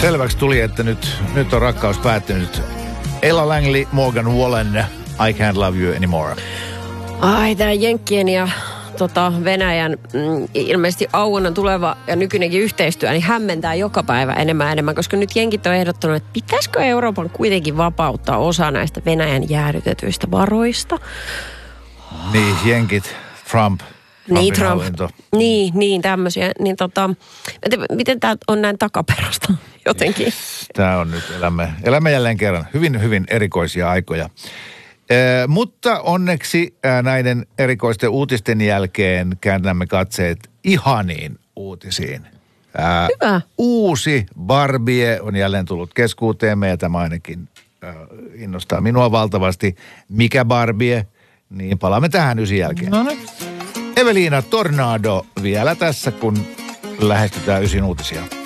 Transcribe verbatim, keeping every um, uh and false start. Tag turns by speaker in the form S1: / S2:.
S1: Selväksi tuli, että nyt, nyt on rakkaus päättynyt. Ella Langley, Morgan Wallen, I Can't Love You Anymore.
S2: Ai, tää Jenkkien ja tota, Venäjän mm, ilmeisesti auennan tuleva ja nykyinenkin yhteistyö niin hämmentää joka päivä enemmän ja enemmän, koska nyt jenkit on ehdottanut, että pitäisikö Euroopan kuitenkin vapauttaa osa näistä Venäjän jäädytetyistä varoista.
S1: Niin, jenkit, Trump.
S2: Niin, Trump. Niin, niin tämmöisiä. Niin tota, miten tämä on näin takaperästä jotenkin?
S1: Tämä on nyt, elämme, elämme jälleen kerran hyvin, hyvin erikoisia aikoja. Eh, mutta onneksi eh, näiden erikoisten uutisten jälkeen käännämme katseet ihaniin uutisiin. Eh,
S2: Hyvä.
S1: Uusi Barbie on jälleen tullut keskuuteemme ja tämä ainakin eh, innostaa minua valtavasti. Mikä Barbie? Niin palaamme tähän ysin jälkeen.
S3: No niin.
S1: Eveliina Tornado vielä tässä, kun lähestytään ysin uutisia.